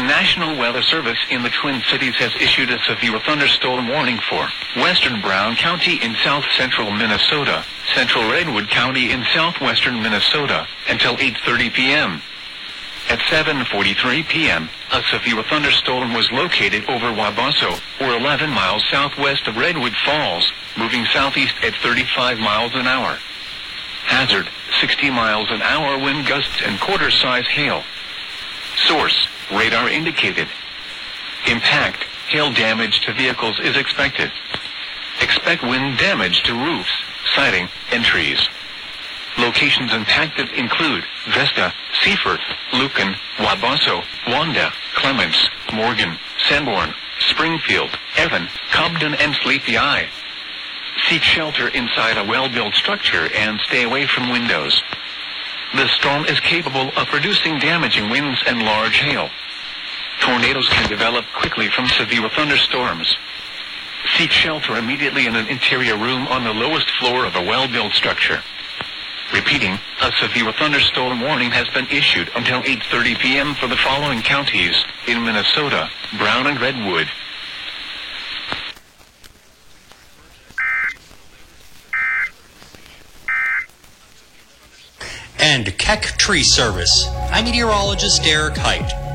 National Weather Service in the Twin Cities has issued a severe thunderstorm warning for western Brown County in south-central Minnesota, central Redwood County in southwestern Minnesota, until 8:30 p.m. At 7:43 p.m., a severe thunderstorm was located over Wabasso, or 11 miles southwest of Redwood Falls, moving southeast at 35 miles an hour. Hazard, 60 miles an hour wind gusts and quarter-size hail. Source, radar indicated. Impact, hail damage to vehicles is expected. Expect wind damage to roofs, siding, and trees. Locations impacted include Vesta, Seaford, Lucan, Wabasso, Wanda, Clements, Morgan, Sanborn, Springfield, Evan, Cobden, and Sleepy Eye. Seek shelter inside a well-built structure and stay away from windows. The storm is capable of producing damaging winds and large hail. Tornadoes can develop quickly from severe thunderstorms. Seek shelter immediately in an interior room on the lowest floor of a well-built structure. Repeating, a severe thunderstorm warning has been issued until 8:30 p.m. for the following counties in Minnesota, Brown and Redwood. And Keck Tree Service. I'm meteorologist Derek Height.